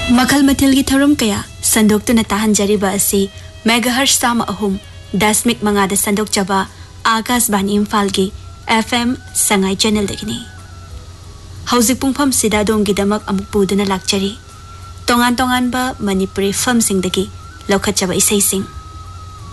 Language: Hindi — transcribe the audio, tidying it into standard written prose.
मखल मथिल की थरम कया संदोक्तुना ताहंजरिबा असि मेगाहर्ट्ज ताम अहुम दशमिक मंगादा संदोक चबा आकाशवाणी इम्फाल की FM संगाई चैनल दगिनी हौजिक पुंगफम सिदा दोंगी दमक अमुक पुदुना लाक्चरी तोंगान तोंगान बा मणिपुरी फिल्म सिंह दगी लौखत चबा इसै सिंह